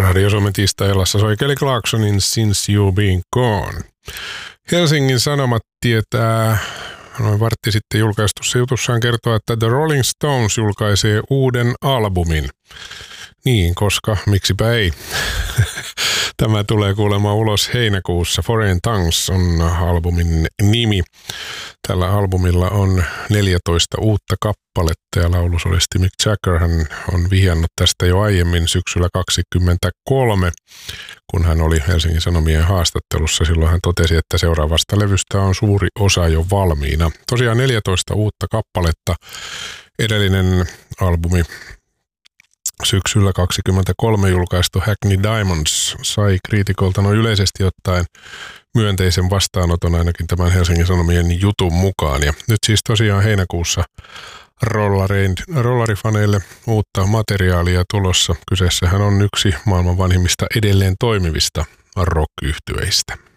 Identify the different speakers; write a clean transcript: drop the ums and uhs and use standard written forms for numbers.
Speaker 1: Radio Suomen tiistai-illassa soi Kelly Clarksonin Since You've Been Gone. Helsingin Sanomat tietää noin vartti sitten julkaistussa jutussaan kertoa, että The Rolling Stones julkaisee uuden albumin. Niin, koska miksipä ei. Tämä tulee kuulemma ulos heinäkuussa. Foreign Tongues on albumin nimi. Tällä albumilla on 14 uutta kappaletta ja laulusolisti Mick Jagger hän on vihjannut tästä jo aiemmin syksyllä 2023, kun hän oli Helsingin Sanomien haastattelussa. Silloin hän totesi, että seuraavasta levystä on suuri osa jo valmiina. Tosiaan 14 uutta kappaletta. Edellinen albumi syksyllä 2023 julkaistu Hackney Diamonds sai kriitikolta noin yleisesti ottaen myönteisen vastaanoton ainakin tämän Helsingin Sanomien jutun mukaan. Ja nyt siis tosiaan heinäkuussa rollarifaneille uutta materiaalia tulossa. Kyseessähän on yksi maailman vanhimmista edelleen toimivista rock-yhtyeistä.